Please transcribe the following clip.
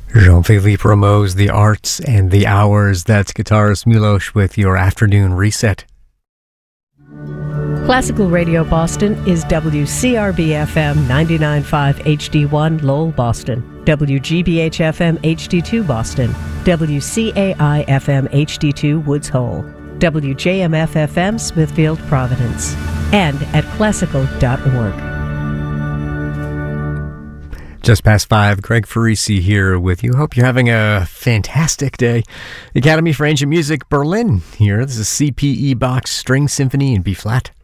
Jean-Philippe Rameau's The Arts and the Hours. That's guitarist Milos with your afternoon reset. Classical Radio Boston is WCRB-FM 99.5 HD1 Lowell, Boston, WGBH-FM HD2 Boston, WCAI-FM HD2 Woods Hole, WJMF-FM Smithfield, Providence, and at classical.org. Just past 5, Greg Farisi here with you. Hope you're having a fantastic day. The Academy for Ancient Music, Berlin here. This is CPE Bach's String Symphony in B-flat.